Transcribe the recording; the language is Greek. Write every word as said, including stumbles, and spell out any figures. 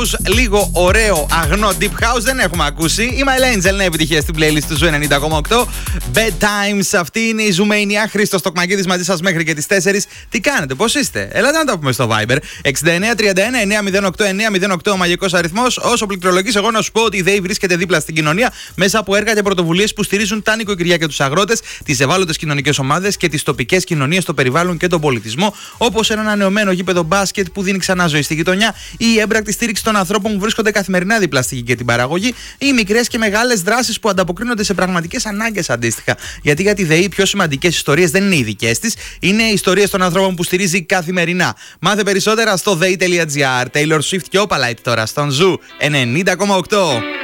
Λίγο ωραίο αγνό deep house δεν έχουμε ακούσει. Η My Angel, νέα επιτυχία στην playlist του Ζου ενενήντα κόμμα οκτώ. Bedtimes, αυτή είναι η Ζουμέινια. Χρήστος Τοκμακίδης μαζί σας μέχρι και τις τέσσερις. Τι κάνετε, πώς είστε? Ελάτε να τα πούμε στο Viber. εξήντα εννέα τριάντα ένα εννιακόσια οκτώ εννιακόσια οκτώ ο μαγικός αριθμός. Όσο πληκτρολογείς, εγώ να σου πω ότι η ΔΕΗ βρίσκεται δίπλα στην κοινωνία μέσα από έργα και πρωτοβουλίες που στηρίζουν τα νοικοκυριά και τους αγρότες, τις ευάλωτες κοινωνικές ομάδες και τις τοπικές κοινωνίες, το περιβάλλον και τον πολιτισμό. Όπως ένα ανανεωμένο γήπεδο μπάσκετ που δίνει ξανά ζωή στη γειτονιά, ή η έμπρακτη στήριξη των ανθρώπων που βρίσκονται καθημερινά δίπλα στη γη και την παραγωγή, ή μικρές και μεγάλες δράσεις που ανταποκρίνονται σε πραγματικές ανάγκες αντίστοιχα. Γιατί για τη ΔΕΗ οι πιο σημαντικές ιστορίες δεν είναι οι δικές της, είναι οι ιστορίες των ανθρώπων που στηρίζει καθημερινά. Μάθε περισσότερα στο δέη τελεία τζι άρ. Taylor Swift και Opalite τώρα στον Ζου ενενήντα κόμμα οκτώ.